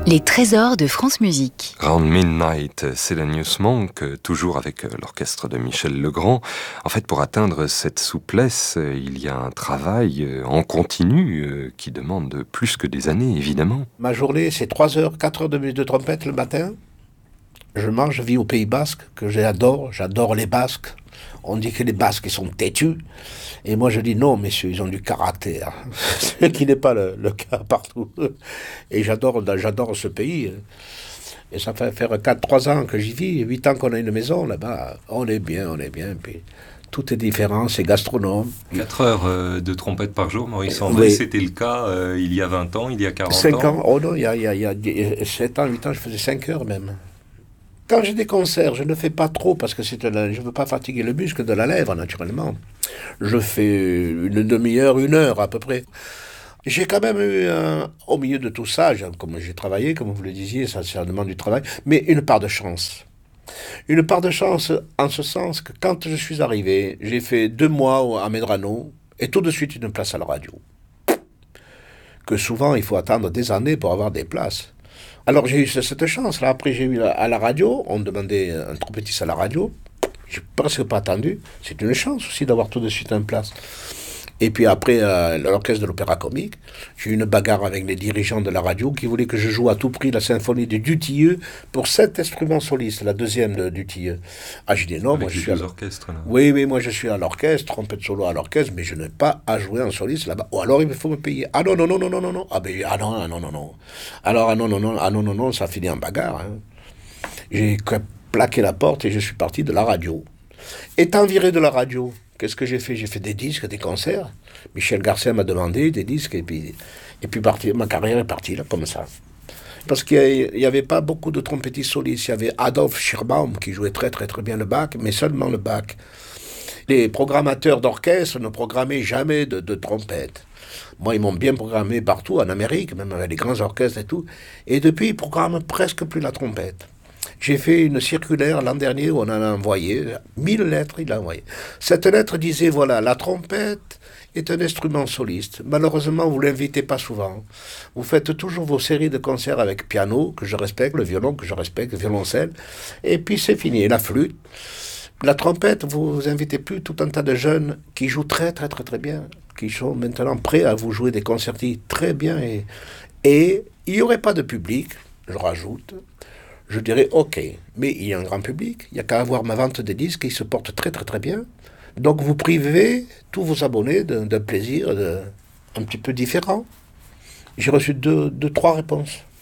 Les trésors de France Musique. Round Midnight, Thelonious Monk, toujours avec l'orchestre de Michel Legrand. En fait, pour atteindre cette souplesse, il y a un travail en continu qui demande plus que des années, évidemment. Ma journée, c'est 3 heures, 4 heures de musique de trompette le matin. Je vis au Pays Basque, que j'adore les Basques. On dit que les Basques, ils sont têtus. Et moi, je dis non, messieurs, ils ont du caractère. Ce qui n'est pas le cas partout. Et j'adore ce pays. Et ça fait faire 3 ans que j'y vis, 8 ans qu'on a une maison là-bas. On est bien. Puis tout est différent, c'est gastronome. 4 heures de trompette par jour, Maurice André, oui. C'était le cas il y a 20 ans, il y a 40 ans 5 ans, oh non, il y a 7 ans, 8 ans, je faisais 5 heures même. Quand j'ai des concerts, je ne fais pas trop parce que je ne veux pas fatiguer le muscle de la lèvre, naturellement. Je fais une demi-heure, 1 heure à peu près. J'ai quand même eu, au milieu de tout ça, comme j'ai travaillé, comme vous le disiez, ça demande du travail, mais une part de chance. Une part de chance en ce sens que quand je suis arrivé, j'ai fait 2 mois à Medrano et tout de suite une place à la radio. Que souvent, il faut attendre des années pour avoir des places. Alors j'ai eu cette chance-là. Après j'ai eu à la radio, on me demandait un trompettiste à la radio. J'ai presque pas attendu. C'est une chance aussi d'avoir tout de suite une place. Et puis après, l'orchestre de l'Opéra Comique, j'ai eu une bagarre avec les dirigeants de la radio qui voulaient que je joue à tout prix la symphonie de Dutilleux pour 7 instruments solistes, la deuxième de Dutilleux. Ah, j'ai dit non, avec moi je suis à l'orchestre. Là. Oui, moi je suis à l'orchestre, trompette solo à l'orchestre, mais je n'ai pas à jouer en soliste là-bas. Ou alors il faut me payer. Ah non. Ah ben, non. Alors, non, ça finit en bagarre. Hein. J'ai plaqué la porte et je suis parti de la radio. Étant viré de la radio, qu'est-ce que j'ai fait? J'ai fait des disques, des concerts. Michel Garcia m'a demandé des disques et puis ma carrière est partie là, comme ça. Parce qu'il n'y avait pas beaucoup de trompettistes solistes. Il y avait Adolf Schirbaum qui jouait très bien le Bach, mais seulement le Bach. Les programmateurs d'orchestre ne programmaient jamais de trompette. Moi, ils m'ont bien programmé partout, en Amérique, même avec les grands orchestres et tout. Et depuis, ils programment presque plus la trompette. J'ai fait une circulaire l'an dernier où on en a envoyé 1000 lettres, il a envoyé. Cette lettre disait, voilà, la trompette est un instrument soliste. Malheureusement, vous ne l'invitez pas souvent. Vous faites toujours vos séries de concerts avec piano, que je respecte, le violon, que je respecte, le violoncelle, et puis c'est fini. Et la flûte. La trompette, vous invitez plus tout un tas de jeunes qui jouent très bien, qui sont maintenant prêts à vous jouer des concertis très bien. Et il n'y aurait pas de public, je rajoute. Je dirais ok, mais il y a un grand public, il n'y a qu'à avoir ma vente de disques qui se porte très bien. Donc vous privez tous vos abonnés d'un plaisir un petit peu différent. J'ai reçu 3 réponses.